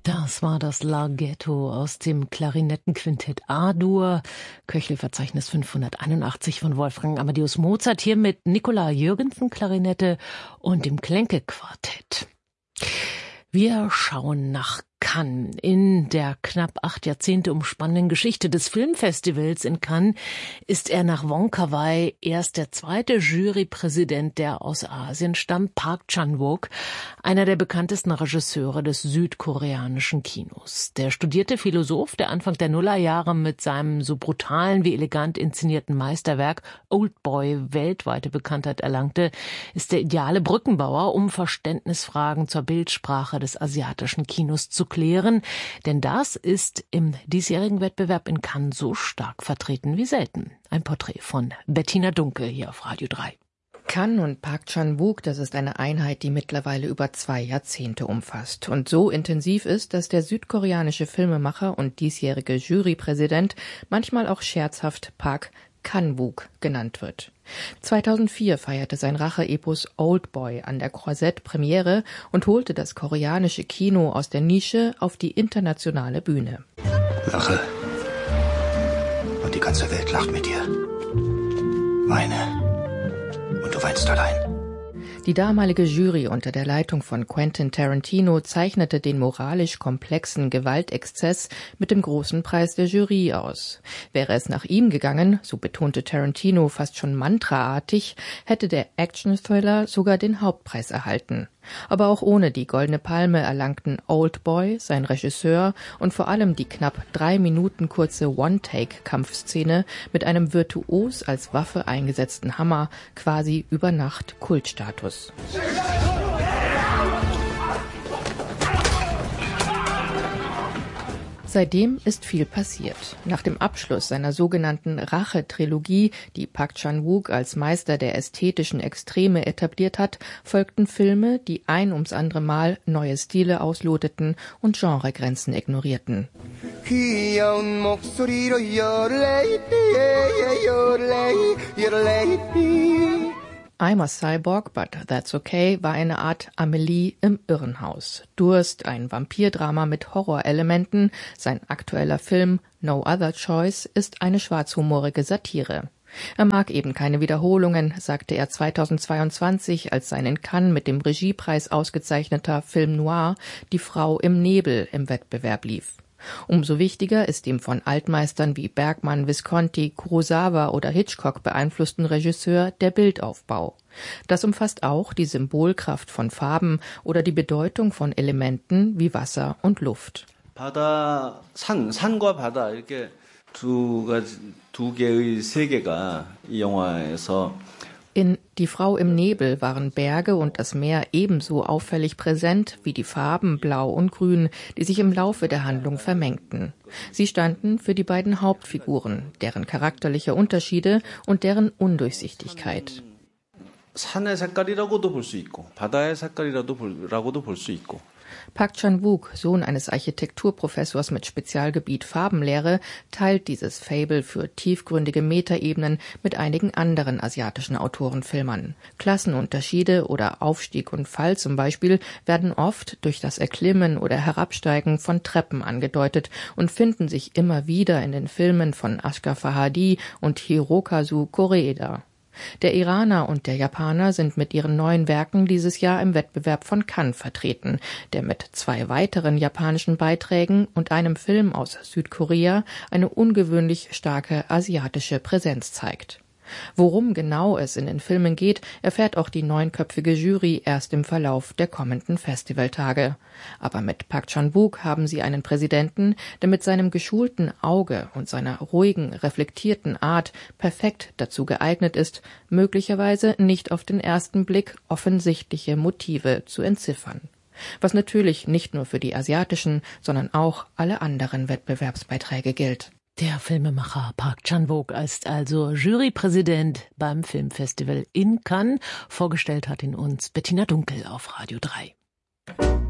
Das war das Larghetto aus dem Klarinettenquintett A-Dur, Köchley-Verzeichnis 581 von Wolfgang Amadeus Mozart, hier mit Nicola Jürgensen Klarinette und dem Klenke-Quartett. Wir schauen nach Cannes. In der knapp 8 Jahrzehnte umspannenden Geschichte des Filmfestivals in Cannes ist er nach Wong Kar-wai erst der zweite Jurypräsident, der aus Asien stammt, Park Chan-wook, einer der bekanntesten Regisseure des südkoreanischen Kinos. Der studierte Philosoph, der Anfang der Nullerjahre mit seinem so brutalen wie elegant inszenierten Meisterwerk Oldboy weltweite Bekanntheit erlangte, ist der ideale Brückenbauer, um Verständnisfragen zur Bildsprache des asiatischen Kinos zu klären, denn das ist im diesjährigen Wettbewerb in Cannes so stark vertreten wie selten. Ein Porträt von Bettina Dunkel hier auf Radio 3. Cannes und Park Chan-wook, das ist eine Einheit, die mittlerweile über 2 Jahrzehnte umfasst und so intensiv ist, dass der südkoreanische Filmemacher und diesjährige Jurypräsident manchmal auch scherzhaft Park Chan-wook genannt wird. 2004 feierte sein Rache-Epos Oldboy an der Croisette Premiere und holte das koreanische Kino aus der Nische auf die internationale Bühne. Lache. Und die ganze Welt lacht mit dir. Weine. Und du weinst allein. Die damalige Jury unter der Leitung von Quentin Tarantino zeichnete den moralisch komplexen Gewaltexzess mit dem großen Preis der Jury aus. Wäre es nach ihm gegangen, so betonte Tarantino fast schon mantraartig, hätte der Action-Thriller sogar den Hauptpreis erhalten. Aber auch ohne die Goldene Palme erlangten Oldboy, sein Regisseur und vor allem die knapp 3 Minuten kurze One-Take-Kampfszene mit einem virtuos als Waffe eingesetzten Hammer quasi über Nacht Kultstatus. Seitdem ist viel passiert. Nach dem Abschluss seiner sogenannten Rache-Trilogie, die Park Chan-wook als Meister der ästhetischen Extreme etabliert hat, folgten Filme, die ein ums andere Mal neue Stile ausloteten und Genregrenzen ignorierten. I'm a Cyborg, but that's okay war eine Art Amelie im Irrenhaus. Durst, ein Vampirdrama mit Horrorelementen, sein aktueller Film No Other Choice ist eine schwarzhumorige Satire. Er mag eben keine Wiederholungen, sagte er 2022, als sein in Cannes mit dem Regiepreis ausgezeichneter Film Noir Die Frau im Nebel im Wettbewerb lief. Umso wichtiger ist dem von Altmeistern wie Bergman, Visconti, Kurosawa oder Hitchcock beeinflussten Regisseur der Bildaufbau. Das umfasst auch die Symbolkraft von Farben oder die Bedeutung von Elementen wie Wasser und Luft. 바다, 산과 바다 이렇게 두 개의 세계가 이 영화에서 In Die Frau im Nebel waren Berge und das Meer ebenso auffällig präsent wie die Farben Blau und Grün, die sich im Laufe der Handlung vermengten. Sie standen für die beiden Hauptfiguren, deren charakterliche Unterschiede und deren Undurchsichtigkeit. 산의 색깔이라고도 볼 수 있고 바다의 색깔이라고도 볼 수 있고. Park Chan-wook, Sohn eines Architekturprofessors mit Spezialgebiet Farbenlehre, teilt dieses Faible für tiefgründige Metaebenen mit einigen anderen asiatischen Autorenfilmern. Klassenunterschiede oder Aufstieg und Fall zum Beispiel werden oft durch das Erklimmen oder Herabsteigen von Treppen angedeutet und finden sich immer wieder in den Filmen von Asghar Farhadi und Hirokazu Koreeda. Der Iraner und der Japaner sind mit ihren neuen Werken dieses Jahr im Wettbewerb von Cannes vertreten, der mit 2 weiteren japanischen Beiträgen und einem Film aus Südkorea eine ungewöhnlich starke asiatische Präsenz zeigt. Worum genau es in den Filmen geht, erfährt auch die 9-köpfige Jury erst im Verlauf der kommenden Festivaltage. Aber mit Park Chan-wook haben sie einen Präsidenten, der mit seinem geschulten Auge und seiner ruhigen, reflektierten Art perfekt dazu geeignet ist, möglicherweise nicht auf den ersten Blick offensichtliche Motive zu entziffern. Was natürlich nicht nur für die asiatischen, sondern auch alle anderen Wettbewerbsbeiträge gilt. Der Filmemacher Park Chan-wook ist also Jurypräsident beim Filmfestival in Cannes. Vorgestellt hat ihn uns Bettina Dunkel auf Radio 3.